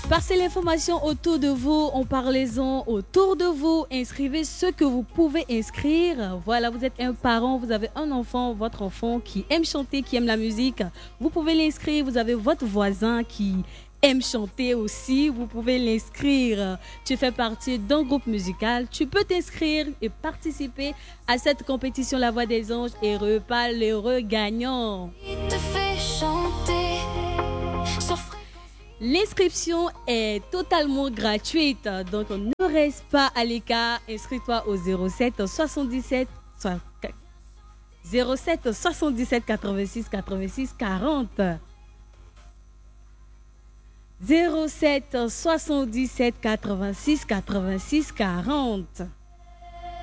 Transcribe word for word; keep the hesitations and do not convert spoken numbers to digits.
Passez l'information autour de vous, en parlez-en autour de vous, inscrivez ce que vous pouvez inscrire. Voilà, vous êtes un parent, vous avez un enfant, votre enfant qui aime chanter, qui aime la musique. Vous pouvez l'inscrire, vous avez votre voisin qui aime chanter aussi, vous pouvez l'inscrire. Tu fais partie d'un groupe musical, tu peux t'inscrire et participer à cette compétition La Voix des Anges et repas l'heureux gagnant. Il te fait chanter. Sauf... L'inscription est totalement gratuite, donc ne reste pas à l'écart. Inscris-toi au zéro sept soixante-dix-sept zéro sept soixante-dix-sept quatre-vingt-six quatre-vingt-six quarante. zéro sept soixante-dix-sept quatre-vingt-six quatre-vingt-six quarante.